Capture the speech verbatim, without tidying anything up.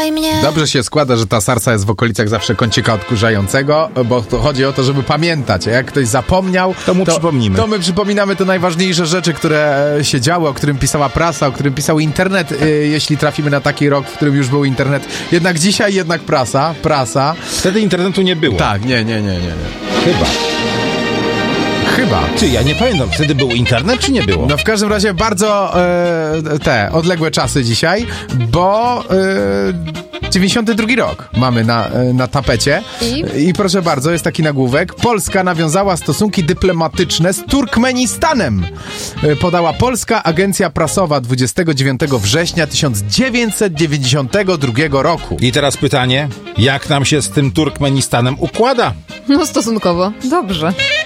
Zabieraj mnie. Dobrze się składa, że ta sarsa jest w okolicach zawsze kącika odkurzającego, bo to chodzi o to, żeby pamiętać. A jak ktoś zapomniał, to mu to, przypomnimy. To my przypominamy te najważniejsze rzeczy, które się działy, o którym pisała prasa, o którym pisał internet, yy, jeśli trafimy na taki rok, w którym już był internet. Jednak dzisiaj jednak prasa, prasa. Wtedy internetu nie było. Tak, nie, nie, nie, nie. nie. Chyba. Chyba. Ty, ja nie pamiętam, wtedy był internet, czy nie było? No w każdym razie bardzo e, te odległe czasy dzisiaj, bo e, dziewięćdziesiąty drugi rok mamy na, e, na tapecie. I? I proszę bardzo, jest taki nagłówek. Polska nawiązała stosunki dyplomatyczne z Turkmenistanem. E, podała Polska Agencja Prasowa dwudziestego dziewiątego września tysiąc dziewięćset dziewięćdziesiątego drugiego roku. I teraz pytanie, jak nam się z tym Turkmenistanem układa? No stosunkowo. Dobrze.